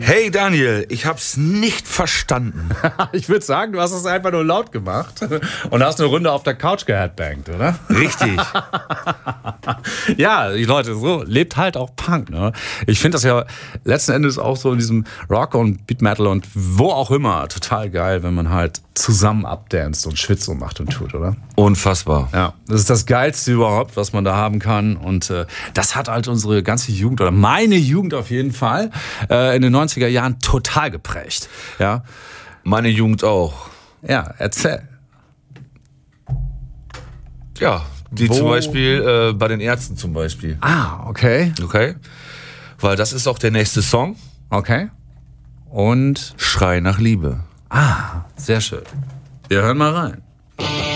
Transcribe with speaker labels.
Speaker 1: Hey Daniel, ich hab's nicht verstanden.
Speaker 2: Ich würde sagen, du hast es einfach nur laut gemacht und hast eine Runde auf der Couch geheadbangt, oder?
Speaker 1: Richtig.
Speaker 2: Ja, die Leute, so lebt halt auch Punk, ne? Ich finde das ja letzten Endes auch so in diesem Rock und Beat Metal und wo auch immer total geil, wenn man halt zusammen abdanzt und schwitzt und macht und tut, oder?
Speaker 1: Unfassbar.
Speaker 2: Ja, das ist das Geilste überhaupt, was man da haben kann. Und das hat halt unsere ganze Jugend, oder meine Jugend auf jeden Fall, in den 90er Jahren total geprägt. Ja,
Speaker 1: Meine Jugend auch.
Speaker 2: ja, erzähl.
Speaker 1: Ja, die
Speaker 2: Wo?
Speaker 1: zum Beispiel bei den Ärzten zum Beispiel.
Speaker 2: Ah, okay,
Speaker 1: Okay? Weil das ist auch der nächste Song.
Speaker 2: okay. Und,
Speaker 1: Schrei nach Liebe.
Speaker 2: sehr schön. Wir hören mal rein.